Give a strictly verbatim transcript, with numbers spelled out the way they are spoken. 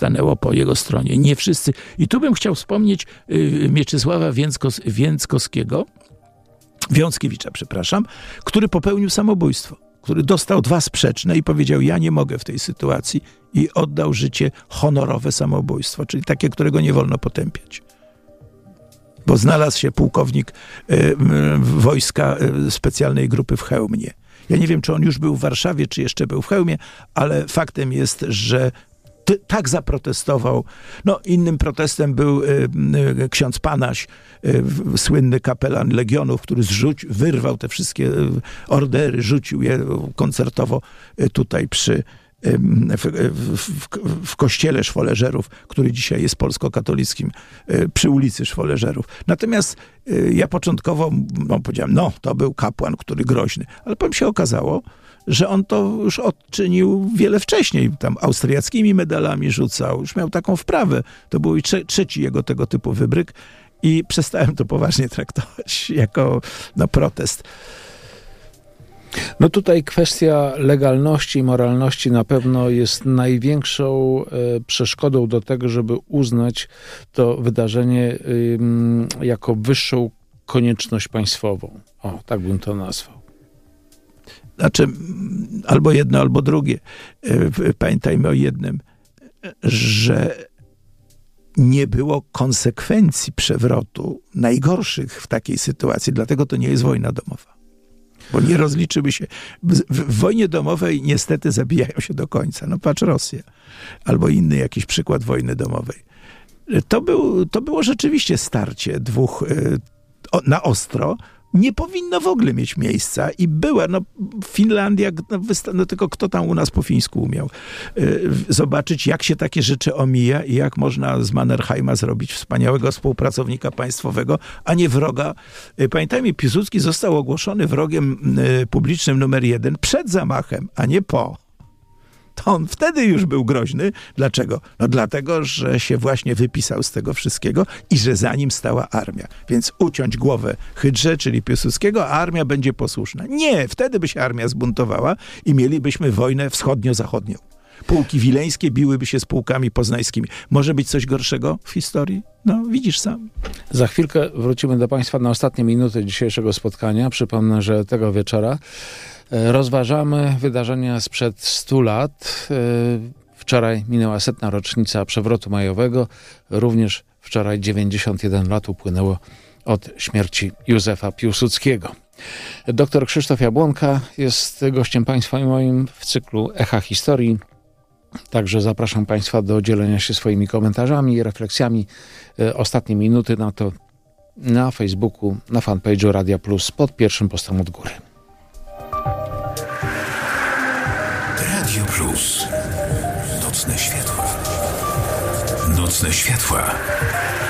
stanęło po jego stronie. Nie wszyscy. I tu bym chciał wspomnieć y, Mieczysława Więckos, Więckowskiego, Wiązkiewicza, przepraszam, który popełnił samobójstwo, który dostał dwa sprzeczne i powiedział, ja nie mogę w tej sytuacji i oddał życie honorowe samobójstwo, czyli takie, którego nie wolno potępiać. Bo znalazł się pułkownik y, y, wojska y, specjalnej grupy w Chełmie. Ja nie wiem, czy on już był w Warszawie, czy jeszcze był w Chełmie, ale faktem jest, że ty, tak zaprotestował. No, innym protestem był y, y, ksiądz Panaś, y, słynny kapelan Legionów, który zrzucił, wyrwał te wszystkie y, ordery, rzucił je koncertowo y, tutaj przy W, w, w kościele Szwoleżerów, który dzisiaj jest polsko-katolickim, przy ulicy Szwoleżerów. Natomiast ja początkowo no, powiedziałem, no to był kapłan, który groźny, ale potem się okazało, że on to już odczynił wiele wcześniej, tam austriackimi medalami rzucał, już miał taką wprawę. To był i trze- trzeci jego tego typu wybryk i przestałem to poważnie traktować jako no, protest. No tutaj kwestia legalności i moralności na pewno jest największą e, przeszkodą do tego, żeby uznać to wydarzenie y, jako wyższą konieczność państwową. O, tak bym to nazwał. Znaczy, albo jedno, albo drugie. Pamiętajmy o jednym, że nie było konsekwencji przewrotu najgorszych w takiej sytuacji, dlatego to nie jest wojna domowa. Bo nie rozliczyły się. W, w wojnie domowej niestety zabijają się do końca. No patrz Rosja. Albo inny jakiś przykład wojny domowej. To, był, to było rzeczywiście starcie dwóch y, o, na ostro. Nie powinno w ogóle mieć miejsca i była, no Finlandia, no, wysta- no tylko kto tam u nas po fińsku umiał y, zobaczyć, jak się takie rzeczy omija i jak można z Mannerheima zrobić wspaniałego współpracownika państwowego, a nie wroga. Y, pamiętajmy, Piłsudski został ogłoszony wrogiem y, publicznym numer jeden przed zamachem, a nie po. To on wtedy już był groźny. Dlaczego? No dlatego, że się właśnie wypisał z tego wszystkiego i że za nim stała armia. Więc uciąć głowę Hydrze, czyli Piłsudskiego, a armia będzie posłuszna. Nie, wtedy by się armia zbuntowała i mielibyśmy wojnę wschodnio-zachodnią. Pułki wileńskie biłyby się z pułkami poznańskimi. Może być coś gorszego w historii? No, widzisz sam. Za chwilkę wrócimy do Państwa na ostatnie minuty dzisiejszego spotkania. Przypomnę, że tego wieczora rozważamy wydarzenia sprzed stu lat. Wczoraj minęła setna rocznica przewrotu majowego. Również wczoraj dziewięćdziesiąt jeden lat upłynęło od śmierci Józefa Piłsudskiego. Doktor Krzysztof Jabłonka jest gościem Państwa i moim w cyklu Echa Historii. Także zapraszam Państwa do dzielenia się swoimi komentarzami i refleksjami. Ostatnie minuty na to na Facebooku, na fanpage'u Radia Plus pod pierwszym postem od góry. Radio Plus. Nocne światła. Nocne światła.